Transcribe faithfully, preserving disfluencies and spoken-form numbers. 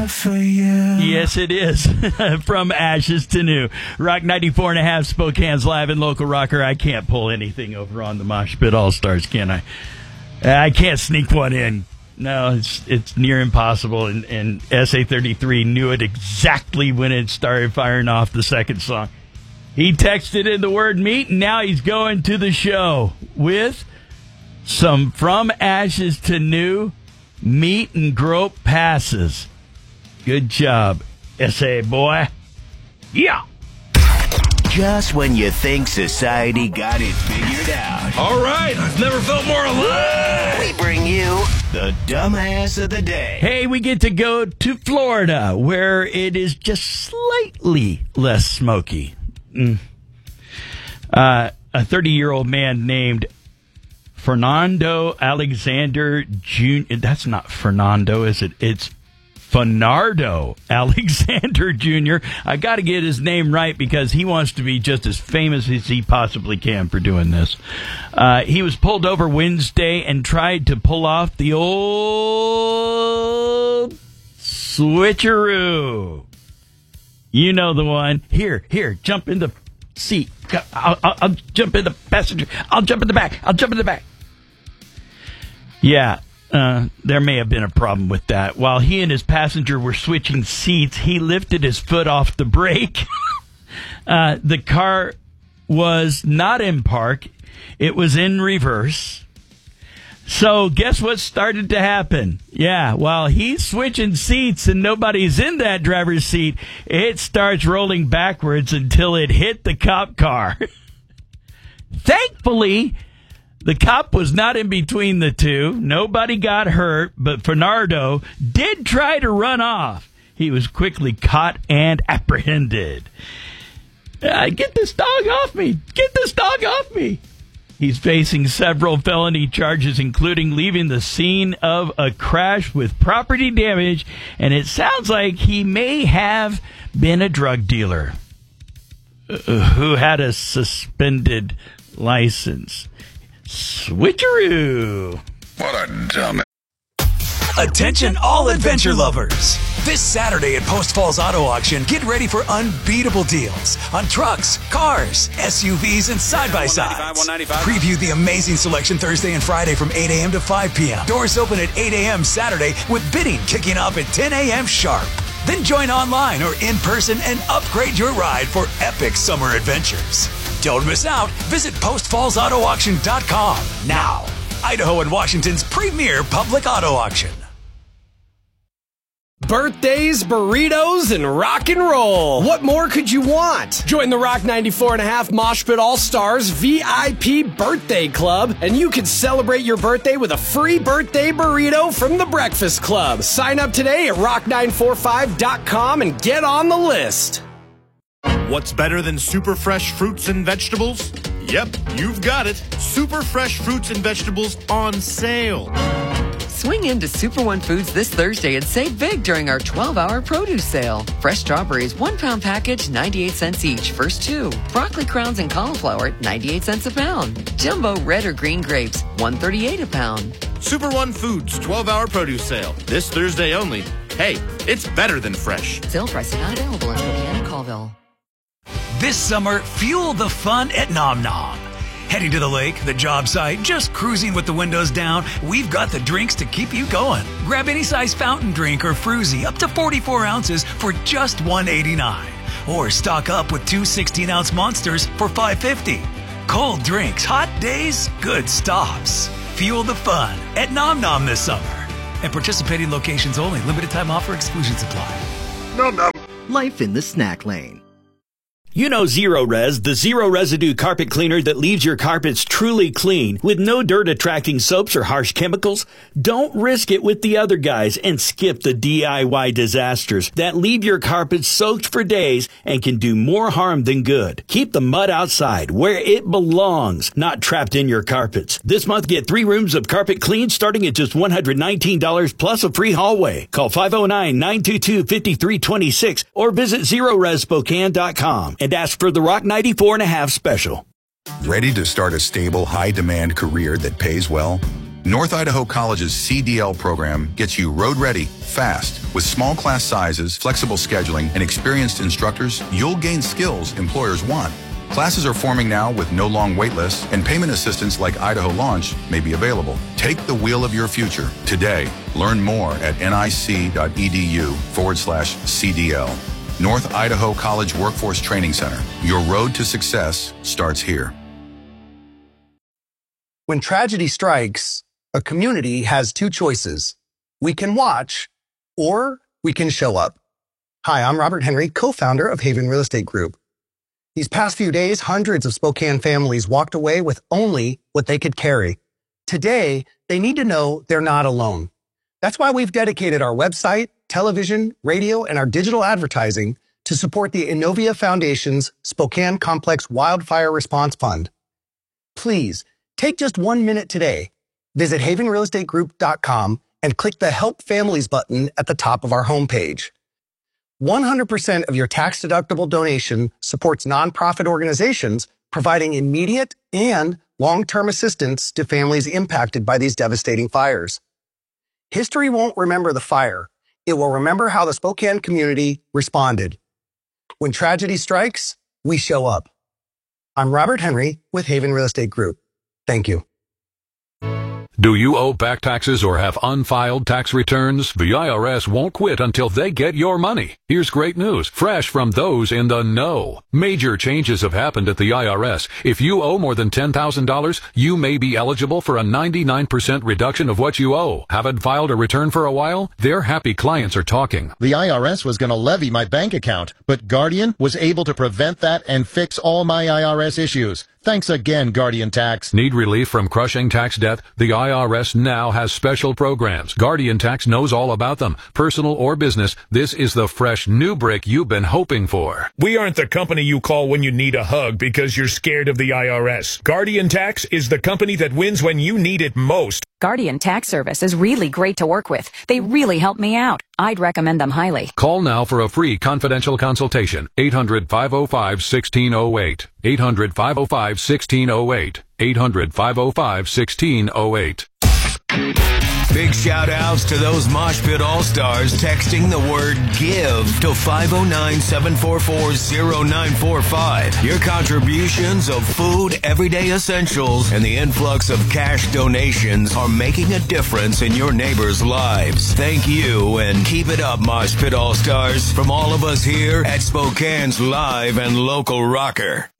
have for you. Yes, it is. From ashes to new. Rock ninety-four and a half, Spokane's live and local rocker. I can't pull anything over on the Mosh Pit All-Stars, can I? I can't sneak one in. No, it's it's near impossible. And, and S A thirty-three knew it exactly when it started firing off the second song. He texted in the word meat, and now he's going to the show with some From Ashes to New meet and grope passes. Good job, S A boy. Yeah. Just when you think society got it figured out. All right, I've never felt more alive. We bring you the dumbass of the day. Hey, we get to go to Florida, where it is just slightly less smoky. Mm. Uh, a thirty-year-old man named Fernando Alexander Junior That's not Fernando, is it? It's Fernando Alexander Junior I got to get his name right because he wants to be just as famous as he possibly can for doing this. Uh, he was pulled over Wednesday and tried to pull off the old switcheroo. You know the one. Here, here, jump in the seat. I'll, I'll, I'll jump in the passenger. I'll jump in the back. I'll jump in the back. Yeah. Uh, there may have been a problem with that. While he and his passenger were switching seats, he lifted his foot off the brake. uh, the car was not in park. It was in reverse. So guess what started to happen? Yeah, while he's switching seats and nobody's in that driver's seat, it starts rolling backwards until it hit the cop car. Thankfully, the cop was not in between the two. Nobody got hurt, but Fernando did try to run off. He was quickly caught and apprehended. Uh, get this dog off me! Get this dog off me! He's facing several felony charges, including leaving the scene of a crash with property damage, and it sounds like he may have been a drug dealer uh, who had a suspended license. Switcheroo. What a dumb. Attention all adventure lovers. This Saturday at Post Falls Auto Auction, get ready for unbeatable deals on trucks, cars, S U Vs, and side-by-sides. Preview the amazing selection Thursday and Friday from eight a.m. to five p.m. Doors open at eight a.m. Saturday with bidding kicking off at ten a.m. sharp. Then join online or in person and upgrade your ride for epic summer adventures. Don't miss out. Visit post falls auto auction dot com now. Idaho and Washington's premier public auto auction. Birthdays, burritos, and rock and roll. What more could you want? Join the Rock ninety-four and a half Mosh Pit All-Stars V I P Birthday Club, and you can celebrate your birthday with a free birthday burrito from the Breakfast Club. Sign up today at rock nine four five dot com and get on the list. What's better than super fresh fruits and vegetables? Yep, you've got it. Super fresh fruits and vegetables on sale. Swing into Super One Foods this Thursday and save big during our twelve-hour produce sale. Fresh strawberries, one-pound package, ninety-eight cents each, first two. Broccoli crowns and cauliflower, ninety-eight cents a pound. Jumbo red or green grapes, one thirty-eight a pound. Super One Foods twelve-hour produce sale. This Thursday only. Hey, it's better than fresh. Sale prices not available in Spokane and Colville. This summer, fuel the fun at Nom Nom. Heading to the lake, the job site, just cruising with the windows down, we've got the drinks to keep you going. Grab any size fountain drink or fruzy up to forty-four ounces for just one eighty-nine. Or stock up with two sixteen-ounce monsters for five fifty. Cold drinks, hot days, good stops. Fuel the fun at Nom Nom this summer. And participating locations only. Limited time offer, exclusions apply. Nom nom. Life in the snack lane. You know Zero Res, the zero residue carpet cleaner that leaves your carpets truly clean with no dirt attracting soaps or harsh chemicals. Don't risk it with the other guys and skip the D I Y disasters that leave your carpets soaked for days and can do more harm than good. Keep the mud outside where it belongs, not trapped in your carpets. This month, get three rooms of carpet clean starting at just one hundred nineteen dollars plus a free hallway. Call five oh nine, nine two two, five three two six or visit zero res spokane dot com. And ask for the Rock ninety-four and a half special. Ready to start a stable, high-demand career that pays well? North Idaho College's C D L program gets you road ready, fast. With small class sizes, flexible scheduling, and experienced instructors, you'll gain skills employers want. Classes are forming now with no long wait lists, and payment assistance like Idaho Launch may be available. Take the wheel of your future today. Learn more at nic.edu forward slash CDL. North Idaho College Workforce Training Center. Your road to success starts here. When tragedy strikes, a community has two choices. We can watch, or we can show up. Hi, I'm Robert Henry, co-founder of Haven Real Estate Group. These past few days, hundreds of Spokane families walked away with only what they could carry. Today, they need to know they're not alone. That's why we've dedicated our website, television, radio, and our digital advertising to support the Innovia Foundation's Spokane Complex Wildfire Response Fund. Please, take just one minute today. Visit haven real estate group dot com and click the Help Families button at the top of our homepage. one hundred percent of your tax-deductible donation supports nonprofit organizations providing immediate and long-term assistance to families impacted by these devastating fires. History won't remember the fire. It will remember how the Spokane community responded. When tragedy strikes, we show up. I'm Robert Henry with Haven Real Estate Group. Thank you. Do you owe back taxes or have unfiled tax returns? The I R S won't quit until they get your money. Here's great news, fresh from those in the know. Major changes have happened at the I R S. If you owe more than ten thousand dollars, you may be eligible for a ninety-nine percent reduction of what you owe. Haven't filed a return for a while? Their happy clients are talking. The I R S was going to levy my bank account, but Guardian was able to prevent that and fix all my I R S issues. Thanks again, Guardian Tax. Need relief from crushing tax debt? The I R S now has special programs. Guardian Tax knows all about them. Personal or business, this is the fresh new brick you've been hoping for. We aren't the company you call when you need a hug because you're scared of the I R S. Guardian Tax is the company that wins when you need it most. Guardian Tax Service is really great to work with. They really help me out. I'd recommend them highly. Call now for a free confidential consultation. eight hundred, five oh five, one six oh eight. eight hundred, five oh five, one six oh eight. eight hundred, five oh five, one six oh eight. Big shout outs to those Mosh Pit All-Stars texting the word GIVE to five oh nine, seven four four, oh nine four five. Your contributions of food, everyday essentials, and the influx of cash donations are making a difference in your neighbors' lives. Thank you, and keep it up, Mosh Pit All-Stars, from all of us here at Spokane's live and local rocker.